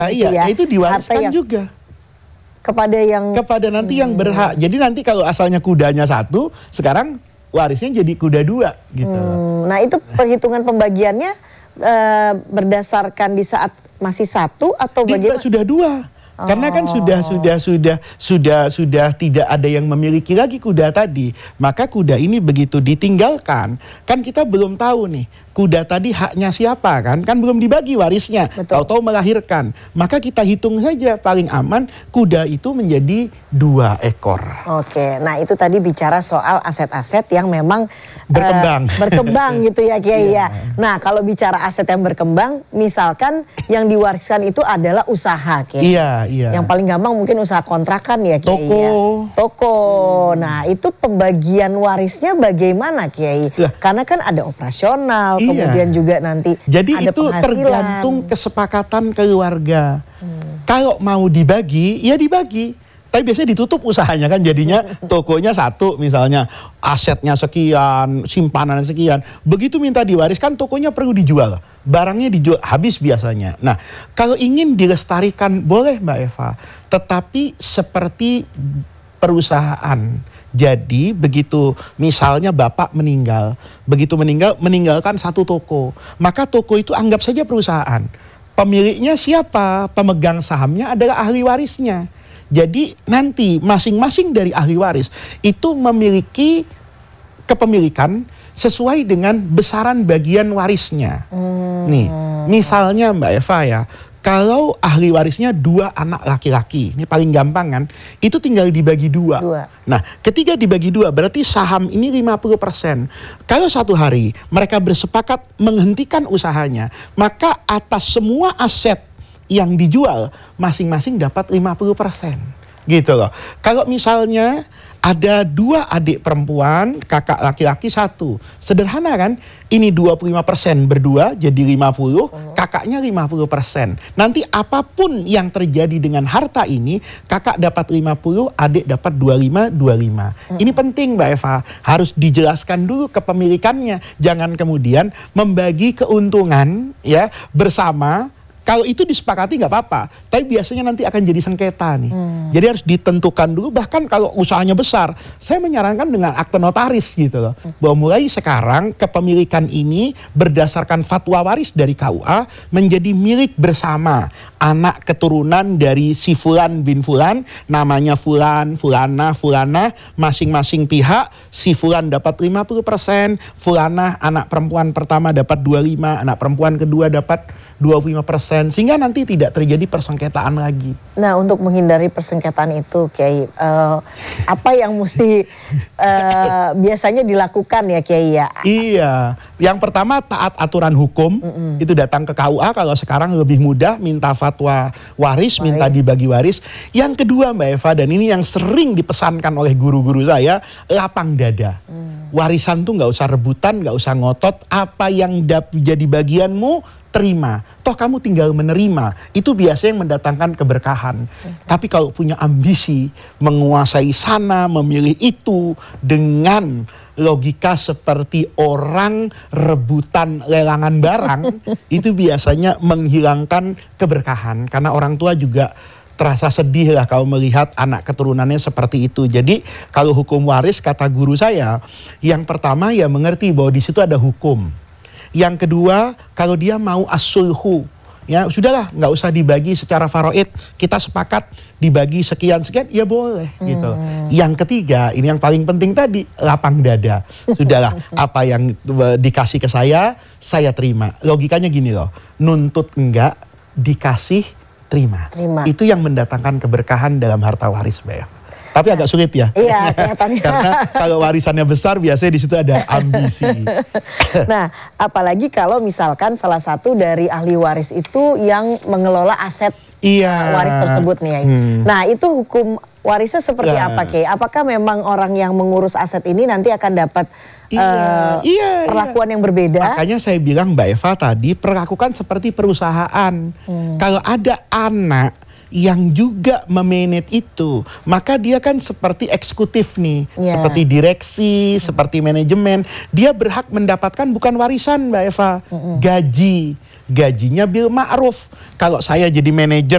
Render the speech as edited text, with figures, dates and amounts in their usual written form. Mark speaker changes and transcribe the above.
Speaker 1: gitu
Speaker 2: iya,
Speaker 1: ya.
Speaker 2: itu diwariskan juga kepada nanti yang berhak. Jadi nanti kalau asalnya kudanya satu, sekarang warisnya jadi kuda dua gitu.
Speaker 1: Nah itu perhitungan pembagiannya berdasarkan di saat masih satu atau bagaimana?
Speaker 2: Sudah dua. Karena kan sudah tidak ada yang memiliki lagi kuda tadi. Maka kuda ini begitu ditinggalkan, kan kita belum tahu nih kuda tadi haknya siapa, kan belum dibagi warisnya. Tahu-tahu melahirkan. Maka kita hitung saja paling aman kuda itu menjadi 2 ekor.
Speaker 1: Oke, nah itu tadi bicara soal aset-aset yang memang
Speaker 2: berkembang
Speaker 1: gitu ya Kiai ya. Nah kalau bicara aset yang berkembang, misalkan yang diwariskan itu adalah usaha Kiai.
Speaker 2: Iya.
Speaker 1: Yang paling gampang mungkin usaha kontrakan ya Kiai. Toko. Nah itu pembagian warisnya bagaimana Kiai? Karena kan ada operasional, kemudian juga nanti
Speaker 2: jadi
Speaker 1: ada
Speaker 2: itu
Speaker 1: penghasilan.
Speaker 2: Tergantung kesepakatan keluarga. Kalau mau dibagi, ya dibagi. Tapi biasanya ditutup usahanya kan, jadinya tokonya satu misalnya, asetnya sekian, simpanannya sekian. Begitu minta diwariskan, tokonya perlu dijual. Barangnya dijual, habis biasanya. Nah, kalau ingin dilestarikan boleh Mbak Eva. Tetapi seperti perusahaan. Jadi begitu misalnya bapak meninggal, begitu meninggalkan satu toko. Maka toko itu anggap saja perusahaan. Pemiliknya siapa? Pemegang sahamnya adalah ahli warisnya. Jadi nanti masing-masing dari ahli waris itu memiliki kepemilikan sesuai dengan besaran bagian warisnya. Nih, misalnya Mbak Eva ya, kalau ahli warisnya 2 anak laki-laki, ini paling gampang kan, itu tinggal dibagi 2. Nah, ketika dibagi 2 berarti saham ini 50%. Kalau satu hari mereka bersepakat menghentikan usahanya, maka atas semua aset yang dijual masing-masing dapat 50%. Gitu loh. Kalau misalnya ada 2 adik perempuan, kakak laki-laki 1. Sederhana kan? Ini 25% berdua jadi 50, kakaknya 50%. Nanti apapun yang terjadi dengan harta ini, kakak dapat 50, adik dapat 25. Ini penting Mbak Eva, harus dijelaskan dulu kepemilikannya. Jangan kemudian membagi keuntungan ya bersama. Kalau itu disepakati nggak apa-apa, tapi biasanya nanti akan jadi sengketa nih. Jadi harus ditentukan dulu, bahkan kalau usahanya besar, saya menyarankan dengan akte notaris gitu loh. Bahwa mulai sekarang kepemilikan ini berdasarkan fatwa waris dari KUA menjadi milik bersama. Anak keturunan dari si Fulan bin Fulan, namanya Fulan, Fulana, masing-masing pihak, si Fulan dapat 50%, Fulana anak perempuan pertama dapat 25%, anak perempuan kedua dapat 25%, sehingga nanti tidak terjadi persengketaan lagi.
Speaker 1: Nah, untuk menghindari persengketaan itu, Kiai, apa yang mesti biasanya dilakukan ya, Kiai ya?
Speaker 2: Iya, yang pertama taat aturan hukum, itu datang ke KUA. Kalau sekarang lebih mudah, minta fatwa waris, minta dibagi waris. Yang kedua Mbak Eva, dan ini yang sering dipesankan oleh guru-guru saya, lapang dada. Warisan tuh nggak usah rebutan, nggak usah ngotot. Apa yang jadi bagianmu, terima. Toh kamu tinggal menerima. Itu biasanya yang mendatangkan keberkahan. Tapi kalau punya ambisi, menguasai sana, memilih itu, dengan logika seperti orang rebutan lelangan barang, itu biasanya menghilangkan keberkahan. Karena orang tua juga terasa sedih lah kalau melihat anak keturunannya seperti itu. Jadi kalau hukum waris, kata guru saya, yang pertama ya mengerti bahwa di situ ada hukum. Yang kedua, kalau dia mau as-sulhu, ya sudahlah, nggak usah dibagi secara faraid, kita sepakat dibagi sekian-sekian, ya boleh gitu. Yang ketiga, ini yang paling penting tadi, lapang dada. Sudahlah, apa yang dikasih ke saya terima. Logikanya gini loh, nuntut enggak, dikasih terima. Itu yang mendatangkan keberkahan dalam harta waris, Mbak. Tapi agak sulit ya.
Speaker 1: Iya, kelihatannya.
Speaker 2: Karena kalau warisannya besar, biasanya di situ ada ambisi.
Speaker 1: Nah, apalagi kalau misalkan salah satu dari ahli waris itu yang mengelola aset waris tersebut nih ya. Nah, itu hukum warisnya seperti apa, Kiai? Apakah memang orang yang mengurus aset ini nanti akan dapat perlakuan yang berbeda?
Speaker 2: Makanya saya bilang Mbak Eva tadi, perlakukan seperti perusahaan. Kalau ada anak yang juga memanage itu, maka dia kan seperti eksekutif nih, seperti direksi, seperti manajemen. Dia berhak mendapatkan bukan warisan Mbak Eva, gajinya bil ma'ruf. Kalau saya jadi manajer